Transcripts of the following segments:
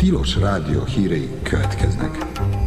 Tilos Rádió hírei következnek.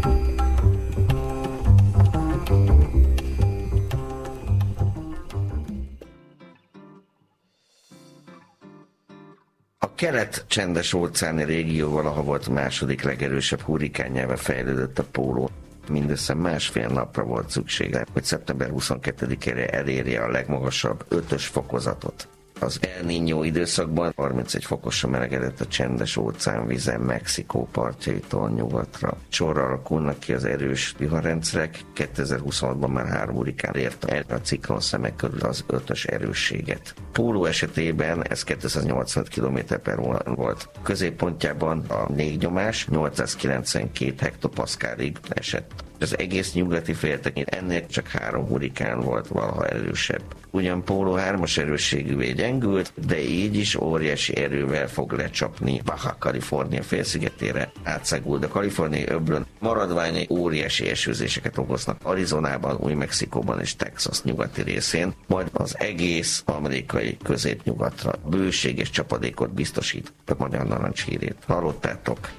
A kelet-csendes-óceáni régió valaha volt második legerősebb hurrikánjává fejlődött a póló. Mindössze másfél napra volt szüksége, hogy szeptember 22-ére elérje a legmagasabb 5-ös fokozatot. Az El Niño időszakban 31 fokosra melegedett a csendes óceán vize Mexikó partjaitól nyugatra. Sorra alakulnak ki az erős viharrendszerek, 2026-ban már 3 hurrikán érte el a ciklon szemek körül az 5-ös erősséget. Póló esetében ez 285 km/h volt. Középpontjában a légnyomás 892 hektopaszkálig esett. Az egész nyugati féltekén ennél csak 3 hurrikán volt valaha erősebb. Ugyan Póló 3-as erősségűvé gyengült, de így is óriási erővel fog lecsapni Baja California félszigetére, átszáguld a kaliforniai öblön, maradványai óriási esőzéseket okoznak Arizonában, Új-Mexikóban és Texas nyugati részén, majd az egész amerikai középnyugatra bőséges csapadékot biztosít. A Magyar Narancs hírét hallottátok.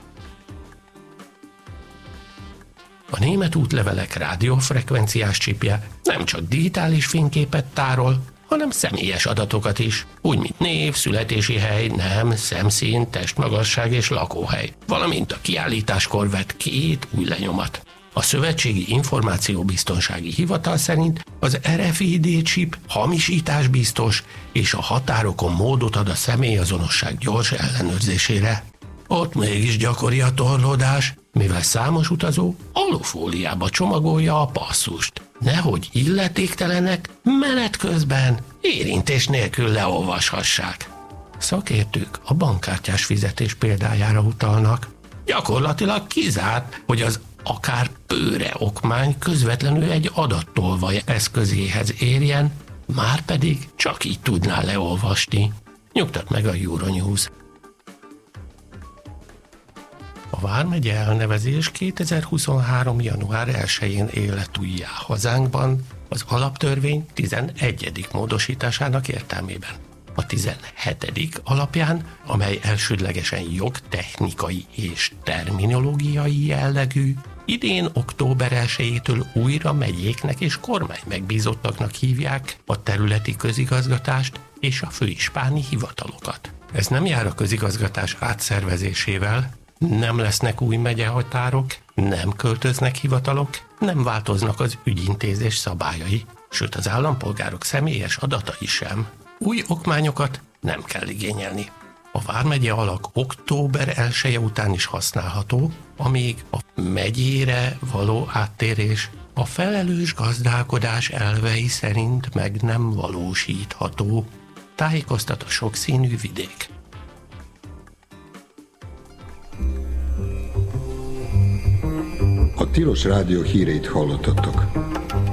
A német útlevelek rádiófrekvenciás csipje nem csak digitális fényképet tárol, hanem személyes adatokat is, úgy mint név, születési hely, nem, szemszín, testmagasság és lakóhely, valamint a kiállításkor vett 2 új lenyomat. A Szövetségi Információbiztonsági Hivatal szerint az RFID chip hamisításbiztos és a határokon módot ad a személyazonosság gyors ellenőrzésére. Ott mégis gyakori a torlódás, mivel számos utazó alufóliába csomagolja a passzust. Nehogy illetéktelenek menet közben érintés nélkül leolvashassák. Szakértők a bankkártyás fizetés példájára utalnak. Gyakorlatilag kizárt, hogy az akár pőre okmány közvetlenül egy adattolvaj eszközéhez érjen, márpedig csak így tudná leolvasni. Nyugtat meg a Euronews. A vármegye elnevezés 2023. január 1-én élet újjá hazánkban az alaptörvény 11. módosításának értelmében. A 17. alapján, amely elsődlegesen jogtechnikai és terminológiai jellegű, idén október 1-től újra megyéknek és kormány megbízottaknak hívják a területi közigazgatást és a főispáni hivatalokat. Ez nem jár a közigazgatás átszervezésével, nem lesznek új megyehatárok, nem költöznek hivatalok, nem változnak az ügyintézés szabályai, sőt az állampolgárok személyes adatai sem. Új okmányokat nem kell igényelni. A vármegye alak október 1-je után is használható, amíg a megyére való áttérés a felelős gazdálkodás elvei szerint meg nem valósítható, tájékoztat a sokszínű vidék. A Tilos Rádió híreit hallottatok.